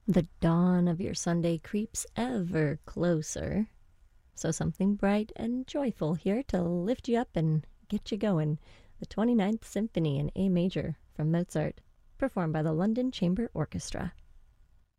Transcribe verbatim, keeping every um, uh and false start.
The dawn of your Sunday creeps ever closer. So something bright and joyful here to lift you up and get you going. The twenty-ninth Symphony in A major from Mozart, performed by the London Chamber Orchestra.